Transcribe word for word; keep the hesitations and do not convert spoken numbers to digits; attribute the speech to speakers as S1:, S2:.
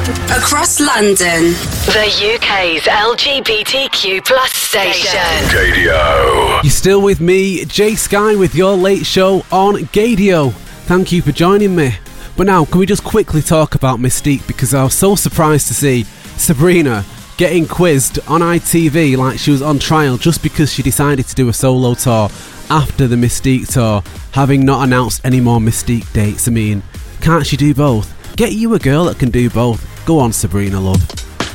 S1: Across London.
S2: The U K's L G B T Q plus station.
S3: Gaydio.
S4: You're still with me, Jay Sky, with your late show on Gaydio. Thank you for joining me. But now, can we just quickly talk about Mystique, because I was so surprised to see Sabrina getting quizzed on I T V like she was on trial just because she decided to do a solo tour after the Mystique tour, having not announced any more Mystique dates. I mean, can't she do both? Get you a girl that can do both. Go on, Sabrina, love.